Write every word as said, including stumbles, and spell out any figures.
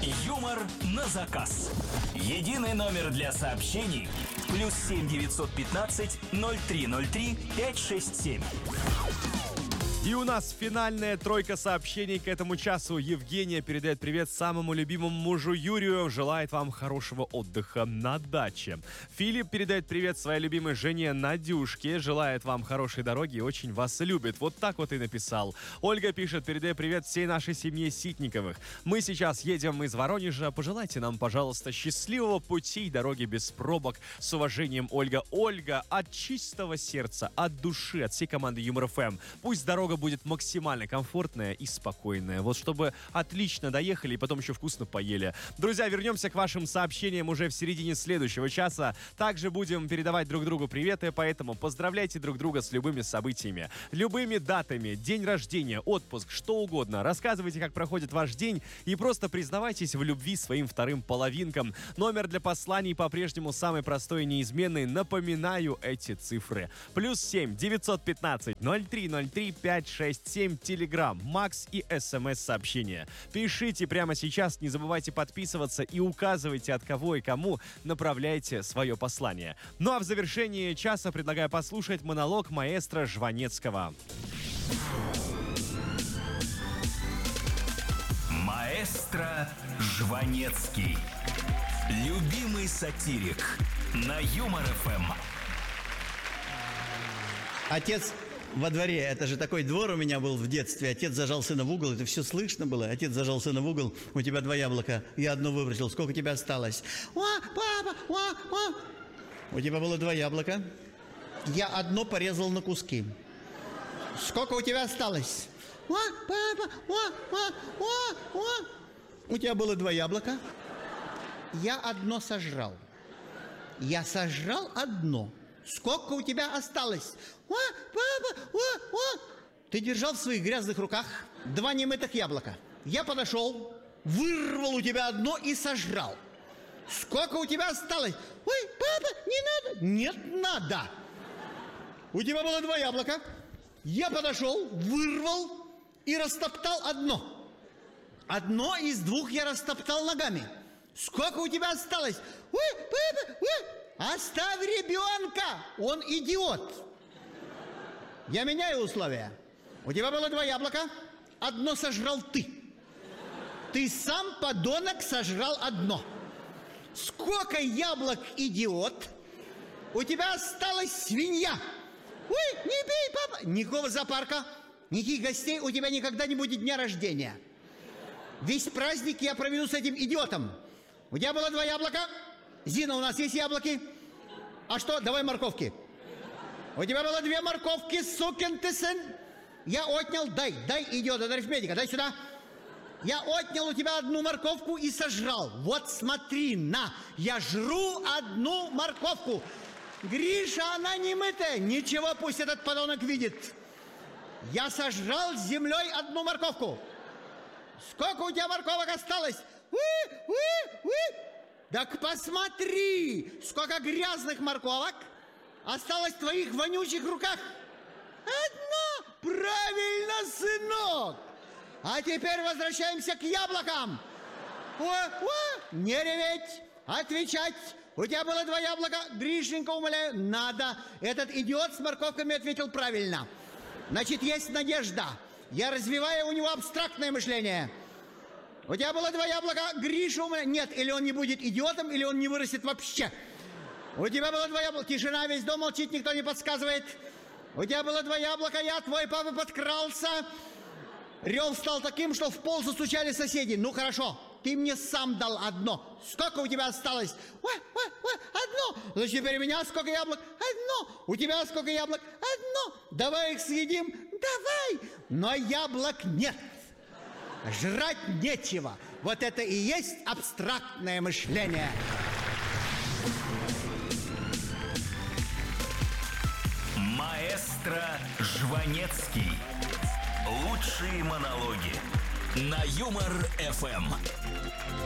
Юмор на заказ. Единый номер для сообщений. Плюс семь девятьсот пятнадцать ноль три ноль три пять шесть семь. И у нас финальная тройка сообщений к этому часу. Евгения передает привет самому любимому мужу Юрию. Желает вам хорошего отдыха на даче. Филипп передает привет своей любимой жене Надюшке. Желает вам хорошей дороги и очень вас любит. Вот так вот и написал. Ольга пишет: передай привет всей нашей семье Ситниковых. Мы сейчас едем из Воронежа. Пожелайте нам, пожалуйста, счастливого пути и дороги без пробок. С уважением, Ольга. Ольга, от чистого сердца, от души, от всей команды Юмор эф эм. Пусть дорога будет максимально комфортная и спокойная. Вот чтобы отлично доехали и потом еще вкусно поели. Друзья, вернемся к вашим сообщениям уже в середине следующего часа. Также будем передавать друг другу приветы, поэтому поздравляйте друг друга с любыми событиями, любыми датами, день рождения, отпуск, что угодно. Рассказывайте, как проходит ваш день, и просто признавайтесь в любви своим вторым половинкам. Номер для посланий по-прежнему самый простой и неизменный. Напоминаю эти цифры. Плюс семь девятьсот пятнадцать ноль три ноль три пять шесть семь, Телеграм, Макс и СМС-сообщения. Пишите прямо сейчас, не забывайте подписываться и указывайте, от кого и кому направляете свое послание. Ну а в завершении часа предлагаю послушать монолог маэстро Жванецкого. Маэстро Жванецкий. Любимый сатирик на Юмор эф эм. Отец во дворе, это же такой двор у меня был в детстве. Отец зажал сына в угол, это все слышно было. Отец зажал сына в угол: у тебя два яблока, я одно выбросил, сколько у тебя осталось? О, папа, о, о. У тебя было два яблока, я одно порезал на куски. Сколько у тебя осталось? О, папа, о, о, о, о. У тебя было два яблока, я одно сожрал. Я сожрал одно. Сколько у тебя осталось? О, папа, о, о. Ты держал в своих грязных руках два немытых яблока. Я подошел, вырвал у тебя одно и сожрал. Сколько у тебя осталось? Ой, папа, не надо. Нет, надо. У тебя было два яблока. Я подошел, вырвал и растоптал одно. Одно из двух я растоптал ногами. Сколько у тебя осталось? Ой, папа, ой. Оставь ребенка, он идиот. Я меняю условия. У тебя было два яблока, одно сожрал ты. Ты сам, подонок, сожрал одно. Сколько яблок, идиот? У тебя осталась свинья. Ой, не бей, папа. Никакого зоопарка, никаких гостей, у тебя никогда не будет дня рождения. Весь праздник я проведу с этим идиотом. У тебя было два яблока. Зина, у нас есть яблоки? А что, давай морковки. У тебя было две морковки, сукин ты сын. Я отнял, дай, дай, идиот, это арифметика, дай сюда. Я отнял у тебя одну морковку и сожрал. Вот смотри, на, я жру одну морковку. Гриша, она не мытая. Ничего, пусть этот подонок видит. Я сожрал с землей одну морковку. Сколько у тебя морковок осталось? Уи, уи, уи. Так посмотри, сколько грязных морковок осталось в твоих вонючих руках. Одна. Правильно, сынок. А теперь возвращаемся к яблокам. О, о, не реветь, отвечать. У тебя было два яблока, Гришенька, умоляю, надо. Этот идиот с морковками ответил правильно. Значит, есть надежда. Я развиваю у него абстрактное мышление. У тебя было два яблока, Гриша, умоляю. Нет, или он не будет идиотом, или он не вырастет вообще. У тебя было два яблока, тишина, весь дом молчит, никто не подсказывает. У тебя было два яблока, я, твой папа, подкрался. Рев стал таким, что в пол застучали соседи. Ну хорошо, ты мне сам дал одно. Сколько у тебя осталось? Ой, ой, ой, одно. Значит, теперь у меня сколько яблок? Одно. У тебя сколько яблок? Одно. Давай их съедим. Давай. Но яблок нет. Жрать нечего. Вот это и есть абстрактное мышление. Маэстро Жванецкий. Лучшие монологи на Юмор эф эм.